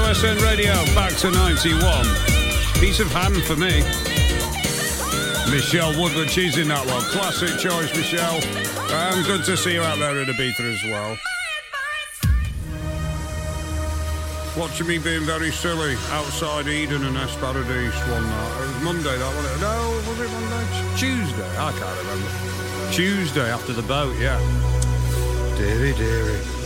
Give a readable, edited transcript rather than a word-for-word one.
OSN Radio, back to 91. Piece of ham for me. Michelle Woodward, she's in that one. Classic choice, Michelle. Good to see you out there in Ibiza as well. Watching me being very silly outside Eden and Paradise one night. It was Monday, that wasn't it? No, was it Monday? Tuesday, I can't remember. Tuesday after the boat, yeah. Dearie, dearie.